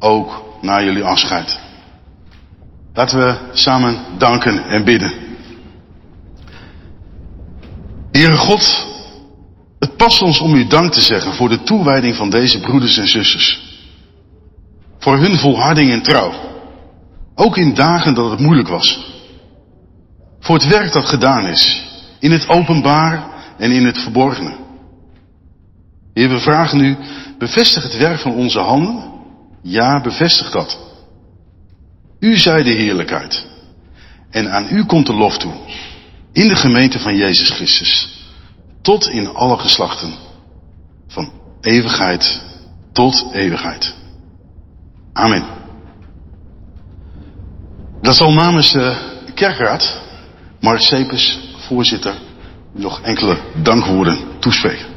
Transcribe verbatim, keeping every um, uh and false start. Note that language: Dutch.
ook na jullie afscheid. Laten we samen danken en bidden. Heere God, het past ons om u dank te zeggen voor de toewijding van deze broeders en zusters. Voor hun volharding en trouw. Ook in dagen dat het moeilijk was. Voor het werk dat gedaan is. In het openbaar en in het verborgene. Heer, we vragen u, bevestig het werk van onze handen. Ja, bevestig dat. U zij de heerlijkheid. En aan u komt de lof toe. In de gemeente van Jezus Christus. Tot in alle geslachten. Van eeuwigheid tot eeuwigheid. Amen. Dat zal namens de kerkraad, Mark Sepes, voorzitter, nog enkele dankwoorden toespreken.